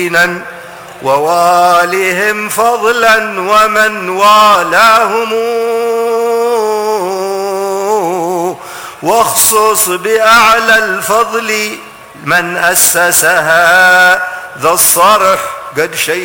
ووالهم فضلا ومن والاهم، واخصص بأعلى الفضل من أسسها ذا الصرح قد شيء